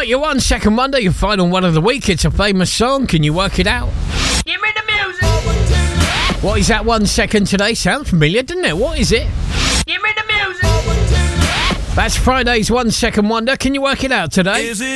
Right, your 1 second wonder, your final one of the week. It's a famous song. Can you work it out? Give me the music. What is that 1 second today? Sounds familiar, doesn't it? What is it? Give me the music. That's Friday's 1 second wonder. Can you work it out today?